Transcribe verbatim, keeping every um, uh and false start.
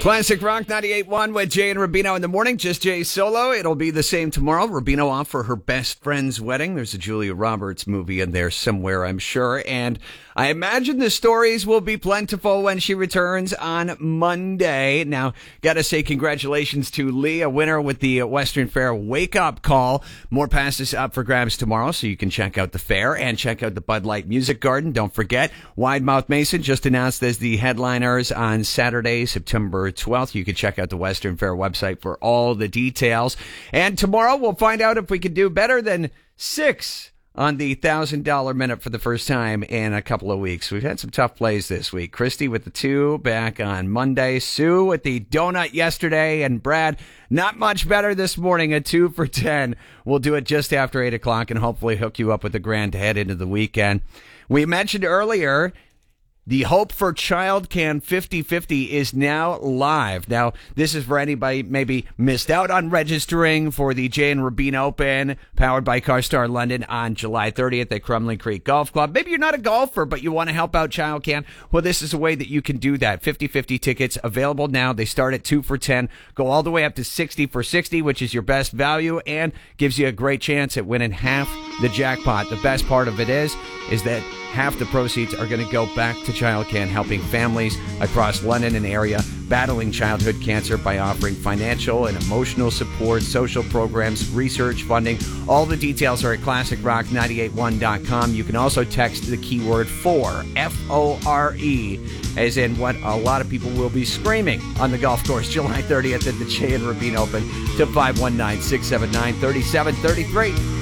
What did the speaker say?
Classic Rock ninety-eight point one with Jay and Rubino in the morning. Just Jay solo. It'll be the same tomorrow. Rubino off for her best friend's wedding. There's a Julia Roberts movie in there somewhere, I'm sure. And I imagine the stories will be plentiful when she returns on Monday. Now, gotta say congratulations to Lee, a winner with the Western Fair Wake Up Call. More passes up for grabs tomorrow, so you can check out the fair and check out the Bud Light Music Garden. Don't forget, Wide Mouth Mason just announced as the headliners on Saturday, September twelfth. You can check out the Western Fair website for all the details. And tomorrow we'll find out if we can do better than six on the one thousand dollars minute for the first time in a couple of weeks. We've had some tough plays this week. Christy with the two back on Monday. Sue with the donut yesterday. And Brad, not much better this morning, a two for ten. We'll do it just after eight o'clock and hopefully hook you up with a grand to head into the weekend. We mentioned earlier the Hope for Child Can fifty fifty is now live. Now, this is for anybody maybe missed out on registering for the Jay and Rubino Open, powered by CarStar London on July thirtieth at Crumlin Creek Golf Club. Maybe you're not a golfer, but you want to help out Child Can. Well, this is a way that you can do that. fifty fifty tickets available now. They start at two for ten, go all the way up to sixty for sixty, which is your best value and gives you a great chance at winning half the jackpot. The best part of it is, is that half the proceeds are going to go back to Child Can, helping families across London and area battling childhood cancer by offering financial and emotional support, social programs, research funding. All the details are at classic rock nine eight one dot com. You can also text the keyword FORE, F O R E, as in what a lot of people will be screaming on the golf course July thirtieth at the Jay and Rubino Open to five one nine, six seven nine, three seven three three.